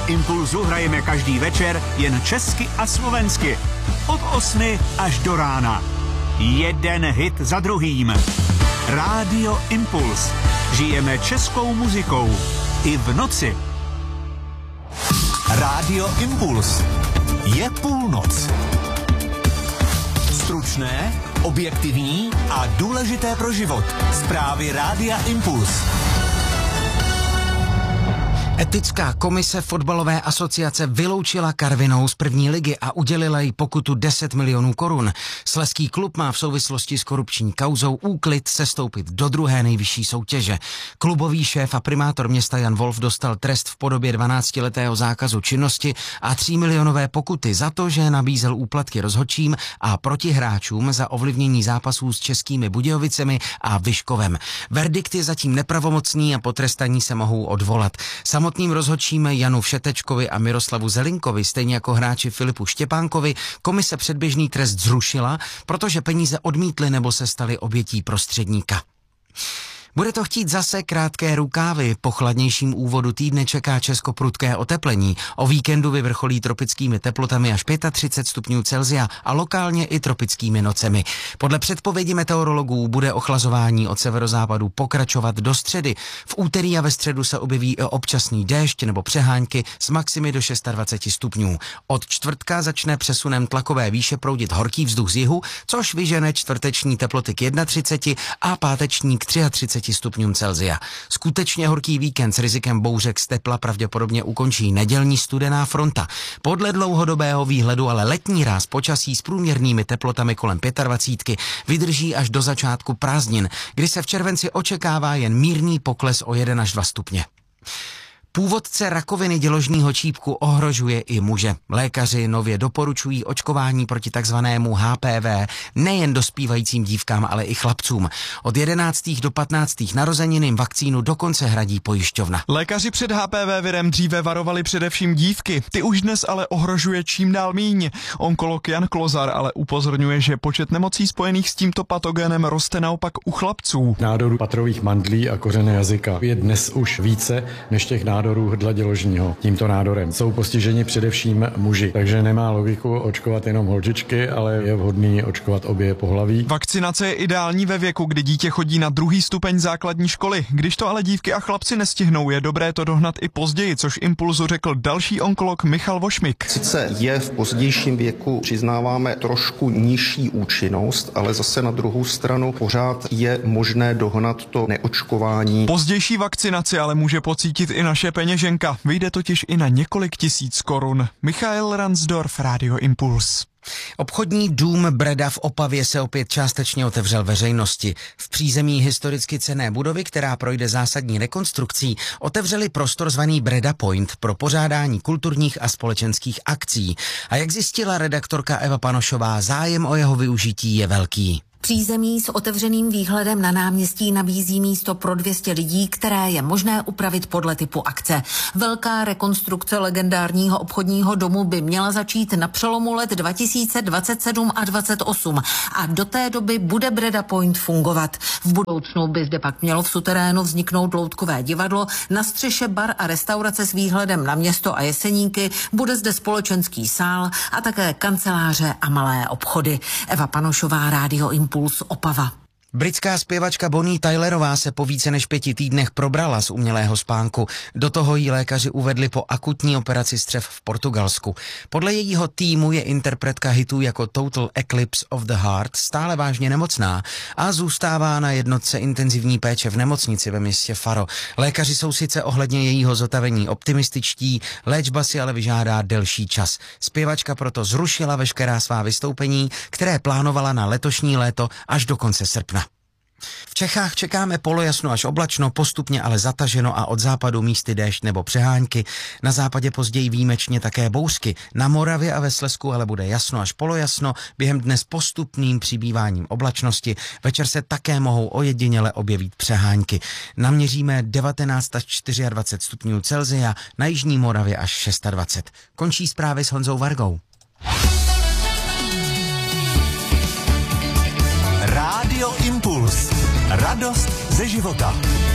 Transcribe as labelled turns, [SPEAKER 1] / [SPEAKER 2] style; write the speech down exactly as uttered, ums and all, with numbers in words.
[SPEAKER 1] Impulzu hrajeme každý večer jen česky a slovensky. Od osmi až do rána. Jeden hit za druhým. Rádio Impuls. Žijeme českou muzikou. I v noci. Rádio Impuls. Je půlnoc. Stručné, objektivní a důležité pro život. Zprávy Rádia Impuls.
[SPEAKER 2] Etická komise fotbalové asociace vyloučila Karvinou z první ligy a udělila jí pokutu deset milionů korun. Slezský klub má v souvislosti s korupční kauzou úklid sestoupit do druhé nejvyšší soutěže. Klubový šéf a primátor města Jan Wolf dostal trest v podobě dvanáctiletého zákazu činnosti a tří milionové pokuty za to, že nabízel úplatky rozhodčím a protihráčům za ovlivnění zápasů s Českými Budějovicemi a Vyškovem. Verdikt je zatím nepravomocný a potrestaní se mohou odvolat. Samotným rozhodčím Janu Všetečkovi a Miroslavu Zelinkovi, stejně jako hráči Filipu Štěpánkovi, komise předběžný trest zrušila, protože peníze odmítli nebo se stali obětí prostředníka. Bude to chtít zase krátké rukávy. Po chladnějším úvodu týdne čeká Česko prudké oteplení. O víkendu vyvrcholí tropickými teplotami až třicet pět stupňů Celsia a lokálně i tropickými nocemi. Podle předpovědi meteorologů bude ochlazování od severozápadu pokračovat do středy. V úterý a ve středu se objeví i občasný déšť nebo přehánky s maximy do dvacet šest stupňů. Od čtvrtka začne přesunem tlakové výše proudit horký vzduch z jihu, což vyžene čtvrteční teploty k třicet jedna a páteční k třiceti třemi stupňům Celsia. Skutečně horký víkend s rizikem bouřek z tepla pravděpodobně ukončí nedělní studená fronta. Podle dlouhodobého výhledu ale letní ráz počasí s průměrnými teplotami kolem dvacet pět vydrží až do začátku prázdnin, kdy se v červenci očekává jen mírný pokles o jeden až dva stupně. Původce rakoviny děložního čípku ohrožuje i muže. Lékaři nově doporučují očkování proti takzvanému H P V nejen dospívajícím dívkám, ale i chlapcům. Od jedenáctých do patnáctých narozenin jim vakcínu dokonce hradí pojišťovna.
[SPEAKER 3] Lékaři před H P V virem dříve varovali především dívky. Ty už dnes ale ohrožuje čím dál míň. Onkolog Jan Klozar ale upozorňuje, že počet nemocí spojených s tímto patogénem roste naopak u chlapců.
[SPEAKER 4] Nádorů patrových mandlí a kořene jazyka je dnes už více než těch nádorů nádorů hrdla děložního. Tímto nádorem jsou postiženi především muži, takže nemá logiku očkovat jenom holčičky, ale je vhodný očkovat obě pohlaví.
[SPEAKER 3] Vakcinace je ideální ve věku, kdy dítě chodí na druhý stupeň základní školy. Když to ale dívky a chlapci nestihnou, je dobré to dohnat i později, což Impulzu řekl další onkolog Michal Vošmik.
[SPEAKER 5] Sice je v pozdějším věku, přiznáváme, trošku nižší účinnost, ale zase na druhou stranu pořád je možné dohnat to neočkování.
[SPEAKER 3] Pozdější vakcinaci ale může pocítit i naše peněženka. Vyjde totiž i na několik tisíc korun. Michael Ransdorf, Rádio Impuls.
[SPEAKER 2] Obchodní dům Breda v Opavě se opět částečně otevřel veřejnosti. V přízemí historicky cenné budovy, která projde zásadní rekonstrukcí, otevřeli prostor zvaný Breda Point pro pořádání kulturních a společenských akcí. A jak zjistila redaktorka Eva Panošová, zájem o jeho využití je velký.
[SPEAKER 6] Přízemí s otevřeným výhledem na náměstí nabízí místo pro dvě stě lidí, které je možné upravit podle typu akce. Velká rekonstrukce legendárního obchodního domu by měla začít na přelomu let dva tisíce dvacet sedm a dvacet osm a do té doby bude Breda Point fungovat. V budoucnu by zde pak mělo v suterénu vzniknout loutkové divadlo, na střeše bar a restaurace s výhledem na město a Jeseníky, bude zde společenský sál a také kanceláře a malé obchody. Eva Panošová, Rádio Impuls. Puls Opava.
[SPEAKER 2] Britská zpěvačka Bonnie Tylerová se po více než pěti týdnech probrala z umělého spánku. Do toho jí lékaři uvedli po akutní operaci střev v Portugalsku. Podle jejího týmu je interpretka hitů jako Total Eclipse of the Heart stále vážně nemocná a zůstává na jednotce intenzivní péče v nemocnici ve městě Faro. Lékaři jsou sice ohledně jejího zotavení optimističtí, léčba si ale vyžádá delší čas. Zpěvačka proto zrušila veškerá svá vystoupení, které plánovala na letošní léto až do konce srpna. V Čechách čekáme polojasno až oblačno, postupně ale zataženo a od západu místy déšť nebo přehánky. Na západě později výjimečně také bouřky. Na Moravě a ve Slezsku ale bude jasno až polojasno, během dne s postupným přibýváním oblačnosti. Večer se také mohou ojediněle objevit přehánky. Naměříme devatenáct až dvacet čtyři stupňů Celsia, na jižní Moravě až dvacet šest. Končí zprávy s Honzou Vargou.
[SPEAKER 1] Rádio Impuls. Radost ze života.